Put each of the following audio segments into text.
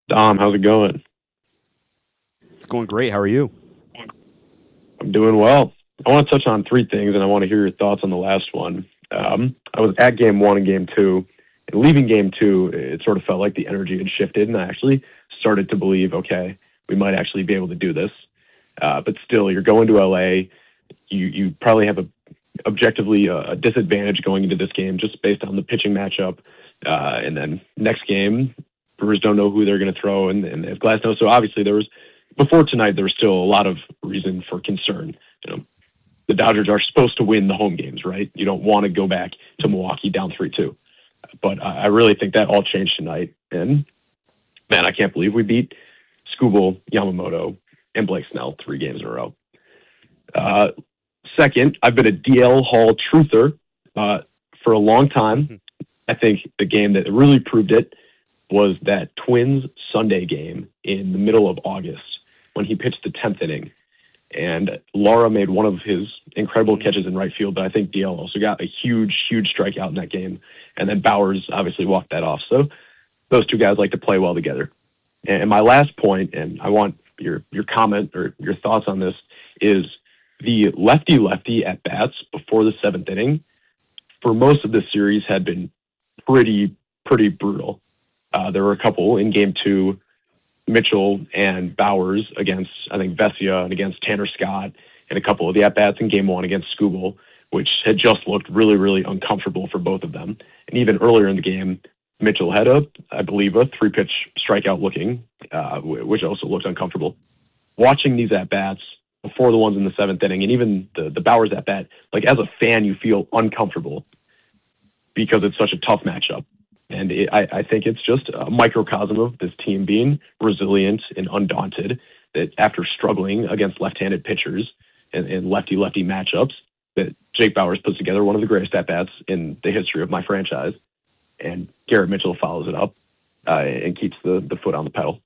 Dom, how's it going? It's going great. How are you? I'm doing well. I want to touch on three things, and I want to hear your thoughts on the last one. I was at game one and game two, and leaving game two, it sort of felt like the energy had shifted, and I actually started to believe, okay, we might actually be able to do this. But still, you're going to LA. You probably have objectively a disadvantage going into this game just based on the pitching matchup. And then next game, Brewers don't know who they're going to throw, and if Glass knows. So obviously before tonight, there was still a lot of reason for concern. You know, the Dodgers are supposed to win the home games, right? You don't want to go back to Milwaukee down 3-2. But I really think that all changed tonight. And man, I can't believe we beat Skubal, Yamamoto, and Blake Snell 3 games in a row. Second, I've been a DL Hall truther for a long time. I think the game that really proved it was that Twins Sunday game in the middle of August when he pitched the 10th inning. And Lara made one of his incredible catches in right field, but I think DL also got a huge, huge strikeout in that game. And then Bowers obviously walked that off. So those two guys like to play well together. And my last point, and I want your comment or your thoughts on this, is the lefty at bats before the 7th inning for most of the series had been pretty brutal. There were a couple in game two, Mitchell and Bowers against, I think, Vesia and against Tanner Scott, and a couple of the at-bats in game one against Skubal, which had just looked really, really uncomfortable for both of them. And even earlier in the game, Mitchell had I believe, a 3-pitch strikeout looking, which also looked uncomfortable. Watching these at-bats before the ones in the 7th inning, and even the Bowers at-bat, like as a fan, you feel uncomfortable because it's such a tough matchup. And I think it's just a microcosm of this team being resilient and undaunted, that after struggling against left-handed pitchers and lefty-lefty matchups, that Jake Bowers puts together one of the greatest at-bats in the history of my franchise. And Garrett Mitchell follows it up and keeps the foot on the pedal.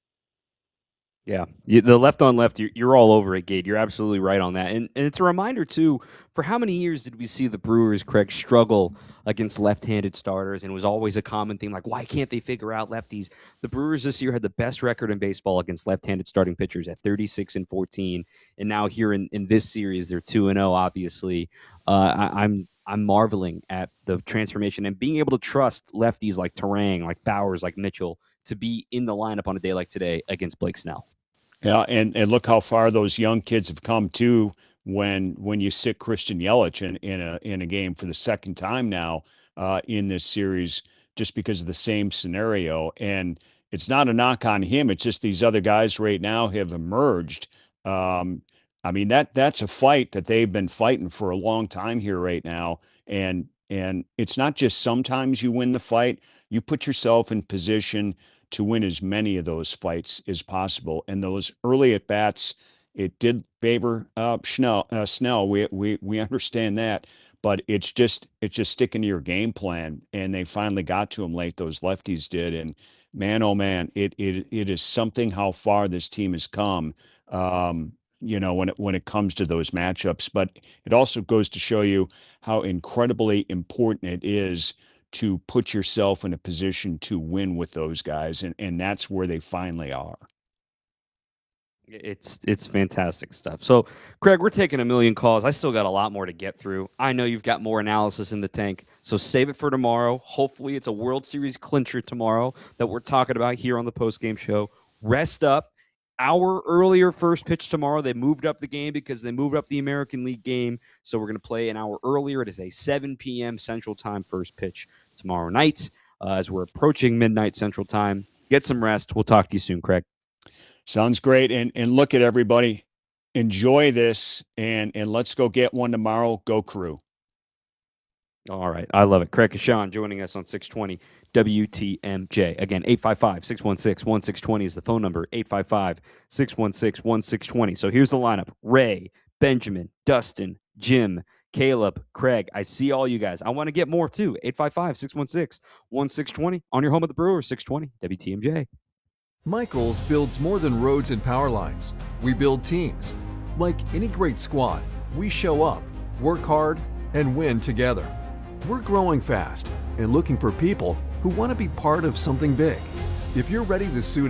Yeah, the left on left, you're all over it, Gade. You're absolutely right on that. And it's a reminder, too, for how many years did we see the Brewers, Craig, struggle against left-handed starters? And it was always a common theme, like, why can't they figure out lefties? The Brewers this year had the best record in baseball against left-handed starting pitchers at 36-14. And now here in this series, they're 2-0, obviously. I'm marveling at the transformation and being able to trust lefties like Terang, like Bowers, like Mitchell, to be in the lineup on a day like today against Blake Snell. Yeah, and look how far those young kids have come too. When you sit Christian Yelich in a game for the second time now in this series, just because of the same scenario, and it's not a knock on him. It's just these other guys right now have emerged. I mean that's a fight that they've been fighting for a long time here right now, and it's not just sometimes you win the fight. You put yourself in position to win as many of those fights as possible. And those early at bats, it did favor Snell. We understand that, but it's just sticking to your game plan. And they finally got to him late. Those lefties did, and man, oh man, it is something how far this team has come. When it comes to those matchups, but it also goes to show you how incredibly important it is to put yourself in a position to win with those guys, and that's where they finally are. It's fantastic stuff. So, Craig, we're taking a million calls. I still got a lot more to get through. I know you've got more analysis in the tank, so save it for tomorrow. Hopefully, it's a World Series clincher tomorrow that we're talking about here on the postgame show. Rest up. Hour earlier first pitch tomorrow. They moved up the game because they moved up the American League game. So we're going to play an hour earlier. It is a 7 p.m. Central Time first pitch tomorrow night as we're approaching midnight Central Time. Get some rest. We'll talk to you soon, Craig. Sounds great. And look at everybody. Enjoy this, and let's go get one tomorrow. Go Crew. All right. I love it. Craig Kashan joining us on 620 WTMJ. Again, 855-616-1620 is the phone number, 855-616-1620. So here's the lineup. Ray, Benjamin, Dustin, Jim, Caleb, Craig. I see all you guys. I want to get more, too. 855-616-1620 on your home of the Brewers, 620 WTMJ. Michaels builds more than roads and power lines. We build teams. Like any great squad, we show up, work hard, and win together. We're growing fast and looking for people who want to be part of something big. If you're ready to suit